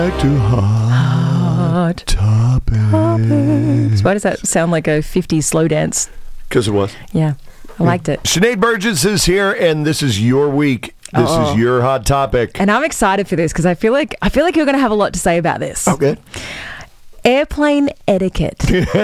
Back to Hot Topics. Why does that sound like a 50s slow dance? Because it was. Yeah, I liked it. Sinead Burgess is here, and this is your week. This is your hot topic. And I'm excited for this because I feel like you're going to have a lot to say about this. Okay. Airplane etiquette.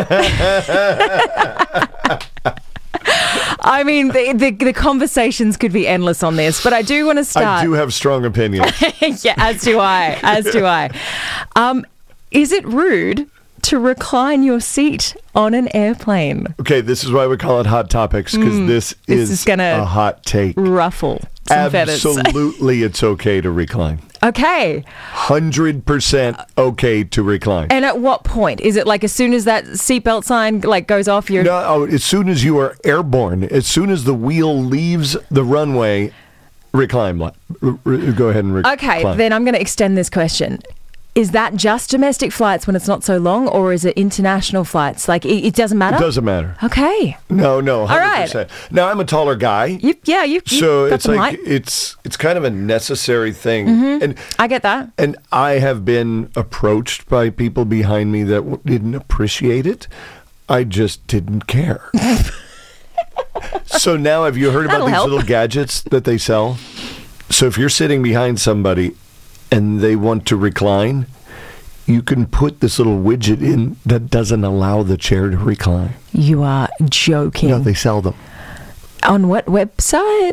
I mean, the conversations could be endless on this, but I do want to start. I do have strong opinions. Yeah, as do I. Is it rude to recline your seat on an airplane? Okay, this is why we call it Hot Topics, because this is gonna a hot take. Ruffle some feathers. Absolutely, it's okay to recline. Okay. 100% okay to recline. And at what point? Is it like as soon as that seatbelt sign goes off? No, as soon as you are airborne, as soon as the wheel leaves the runway, recline. Go ahead and recline. Okay, then I'm going to extend this question. Is that just domestic flights when it's not so long, or is it international flights? Like, it doesn't matter? It doesn't matter. Okay. No, 100%. All right. Now, I'm a taller guy. You so got it's some like, height. it's kind of a necessary thing. Mm-hmm. And I get that. And I have been approached by people behind me that didn't appreciate it. I just didn't care. So now, have you heard about these little gadgets that they sell? So if you're sitting behind somebody and they want to recline, you can put this little widget in that doesn't allow the chair to recline. You are joking. No, they sell them. On what website?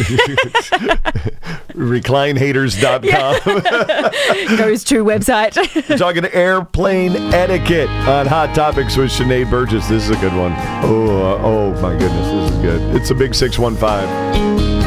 Reclinehaters.com. Goes to website. We're talking airplane etiquette on Hot Topics with Sinead Burgess. This is a good one. Oh my goodness, this is good. It's a big 615.